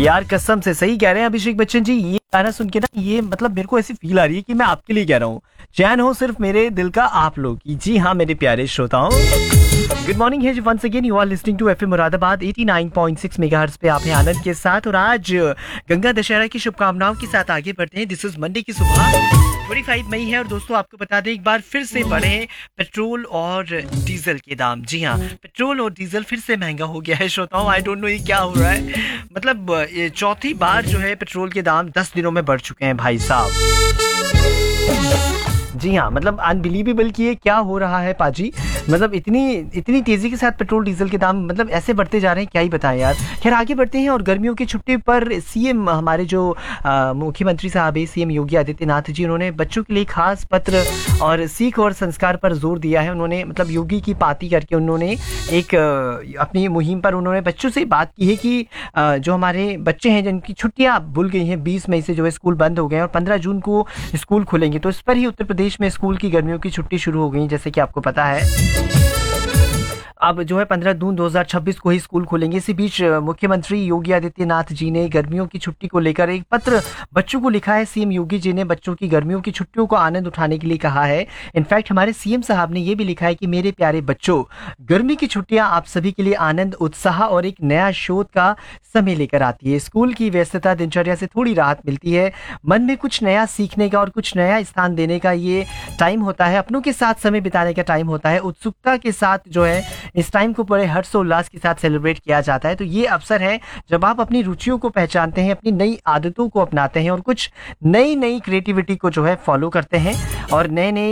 यार कसम से सही कह रहे हैं अभिषेक बच्चन जी। ये गाना सुन के ना ये मतलब मेरे को ऐसी फील आ रही है कि मैं आपके लिए कह रहा हूँ, चैन हो सिर्फ मेरे दिल का आप लोग की। जी हाँ मेरे प्यारे श्रोताओं, गुड मॉर्निंग है once again, you are listening to FM Moradabad 89.6 megahertz पे आप हैं आनंद के साथ। और आज गंगा दशहरा की शुभकामनाओं के साथ आगे बढ़ते हैं। दिस इज मंडे की सुबह, 25 मई है। और दोस्तों आपको बता दें एक बार फिर से बढ़े पेट्रोल और डीजल के दाम। जी हाँ, पेट्रोल और डीजल फिर से महंगा हो गया है श्रोताओं। आई डोंट नो ये क्या हो रहा है, मतलब ये चौथी बार जो है पेट्रोल के दाम 10 दिनों में बढ़ चुके हैं भाई साहब। जी हाँ, मतलब अनबिलीवेबल कि ये क्या हो रहा है पाजी, मतलब इतनी तेजी के साथ पेट्रोल डीजल के दाम मतलब ऐसे बढ़ते जा रहे हैं, क्या ही बताएं यार। खैर आगे बढ़ते हैं। और गर्मियों की छुट्टी पर सीएम हमारे जो मुख्यमंत्री साहब है सीएम योगी आदित्यनाथ जी, उन्होंने बच्चों के लिए खास पत्र और सीख और संस्कार पर जोर दिया है। उन्होंने मतलब योगी की पाती करके उन्होंने एक अपनी मुहिम पर उन्होंने बच्चों से बात की है कि जो हमारे बच्चे हैं जिनकी छुट्टियां भूल गई हैं, 20 मई से जो है स्कूल बंद हो गए हैं और 15 जून को स्कूल खुलेंगे, तो इस पर ही उत्तर प्रदेश में स्कूल की गर्मियों की छुट्टी शुरू हो गई जैसे कि आपको पता है। अब जो है 15 जून 2026 को ही स्कूल खुलेंगे। इसी बीच मुख्यमंत्री योगी आदित्यनाथ जी ने गर्मियों की छुट्टी को लेकर एक पत्र बच्चों को लिखा है। सीएम योगी जी ने बच्चों की गर्मियों की छुट्टियों को आनंद उठाने के लिए कहा है। इनफैक्ट हमारे सीएम साहब ने यह भी लिखा है कि मेरे प्यारे बच्चों, गर्मी की छुट्टियां आप सभी के लिए आनंद, उत्साह और एक नया शोध का समय लेकर आती है। स्कूल की व्यस्तता दिनचर्या से थोड़ी राहत मिलती है, मन में कुछ नया सीखने का और कुछ नया स्थान देने का ये टाइम होता है, अपनों के साथ समय बिताने का टाइम होता है। उत्सुकता के साथ जो है इस टाइम को बड़े हर्षोल्लास के साथ सेलिब्रेट किया जाता है। तो ये अवसर है जब आप अपनी रुचियों को पहचानते हैं, अपनी नई आदतों को अपनाते हैं और कुछ नई क्रिएटिविटी को जो है फॉलो करते हैं और नए